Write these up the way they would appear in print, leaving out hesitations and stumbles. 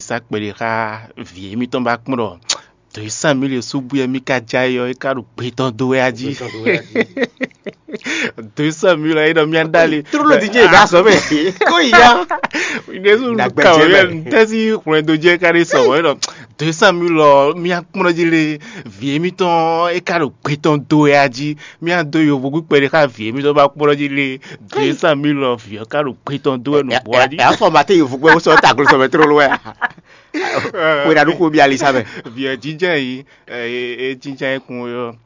ça pelera vie mi tomba kmo 200 000 subu mi ka jayo e ka ru peton do aji 200 000 aí da minha dali tudo lo DJ ga so be ko iya inesu ka o tesi kun do je kare so o 200 000 mi akmo jile vie mi ton e ka ru peton do aji mi an do yo bugu pere ka vie mi to ba kmo jile 200 000 vie ka ru peton do no bo aji e formaté yo bugu so ta ko so be trop loin Poi da ko bi ali sabe vie jinja yi jinja kun yo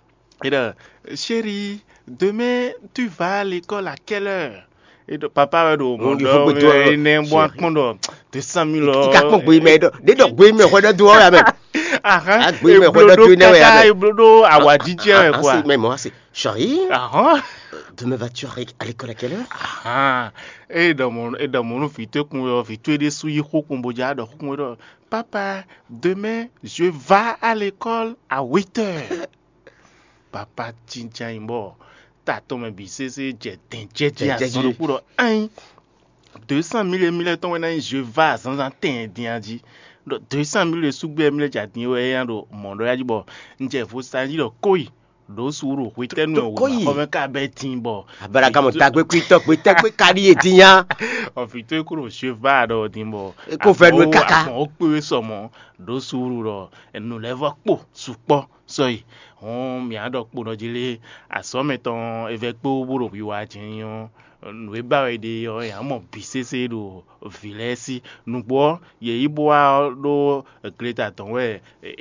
chérie, demain tu vas à l'école à quelle heure? Et papa va do mon do ne boa kondo 200 000 ka ko gbe me do de do gbe me ko do ya me ah gbe me ko do ne ya me blodo awa DJ quoi mais moi c'est chérie demain vas-tu à l'école à quelle heure et dans mon fite kun yo fite de suyi ko kumbo ja do kun do papa demain je vais à l'école à 8 heures. Papa Tincha imbo tato me bisese jetenjeje asoro kuro 200 000 ton wena je vais sans anten dianji 200 000 sugbe mi jadin we yan do mondo yaji bo nje fo sanji do koi do suru ko tenu o me ka be tin bo abara ka mo tagbe kwito pe kari etiyan o fi to kuro cheval do din bo ko fe nu kaka o pe so mo do suru ro enu levo po supo so yi mi ado po no jile asometon eve pe oburo bi wa jinyan we ba we de o ya mo bisese do vilesi nugbo ye ibo a do greater ton we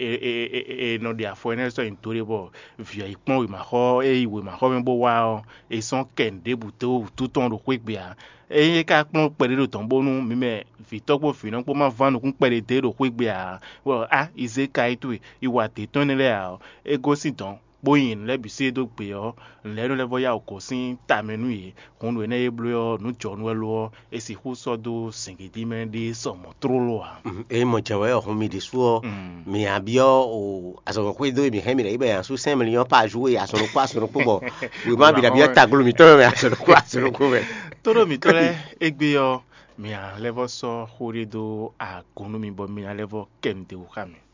no dia foene so intori bo via ipon we ma ho we ma ho me bo wa e son ken debuto tout on do kwegbe a e ka pon pere do ton bonu mi me fitopo fina po ma vanu kun pere de do kwegbe a well ize kai tu iwa te ton le a e go si ton boyin le bi se do pe o le no le voya oko sin ta menu yi kun we na e blo no jonu lo e si hu so do singidi men de so mo trolo a e mo chawe o mi de suo mi abio o aso ko do mi he mi re be su 5 millions par jour e aso ko aso ko bo we ma bi da bi ta glo mi to me aso ko me todo mi tole egbe yo mi a levo so hore do a kunu mi bo mi a levo kende o kami